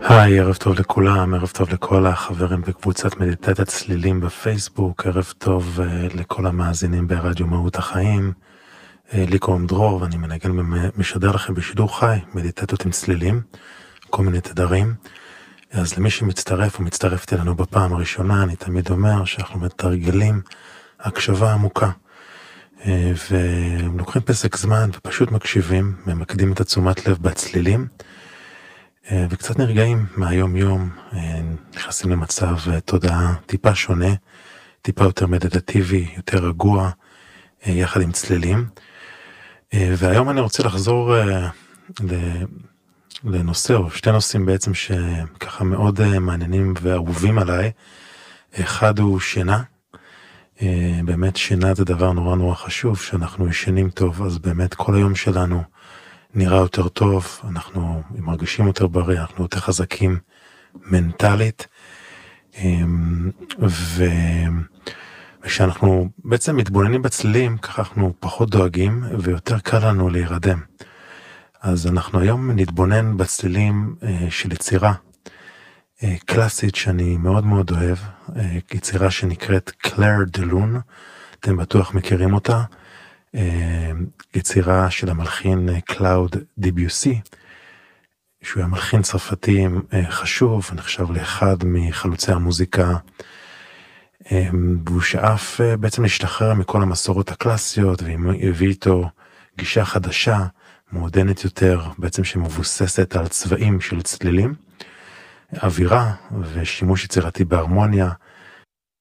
היי, ערב טוב לכולם, ערב טוב לכל החברים בקבוצת מדיטציית צלילים בפייסבוק, ערב טוב לכל המאזינים ברדיו מהות החיים. לי קוראים דרור ואני מנגן ומשדר לכם בשידור חי, מדיטציות עם צלילים, כל מיני תדרים. אז למי שמצטרף ומצטרפת אלינו בפעם הראשונה, אני תמיד אומר שאנחנו מתרגלים הקשבה עמוקה. ולוקחים פסק זמן ופשוט מקשיבים, ממקדים את התשומת לב בצלילים, וקצת נרגעים מהיום יום, נכנסים למצב תודעה טיפה שונה, טיפה יותר מדיטטיבי, יותר רגוע, יחד עם צלילים. והיום אני רוצה לחזור לנושא, או שתי נושאים בעצם שככה מאוד מעניינים ואהובים עליי. אחד הוא שינה. באמת שינה זה דבר נורא נורא חשוב, שאנחנו ישנים טוב, אז באמת כל היום שלנו נראה יותר טוב, אנחנו מרגישים יותר בריא, אנחנו יותר חזקים מנטלית, וכשאנחנו בעצם מתבוננים בצלילים, ככה אנחנו פחות דואגים ויותר קל לנו להירדם. אז אנחנו היום נתבונן בצלילים של יצירה קלאסית שאני מאוד מאוד אוהב, יצירה שנקראת קלר דה לון, אתם בטוח מכירים אותה, יצירה של המלחין קלאוד דיביוסי, שהוא היה מלחין צרפתי חשוב, נחשב לאחד מחלוצי המוזיקה, והוא שאף בעצם להשתחרר מכל המסורות הקלאסיות, והביא איתו גישה חדשה, מעודנת יותר, בעצם שמבוססת על צבעים של צלילים, אווירה ושימוש יצירתי בהרמוניה,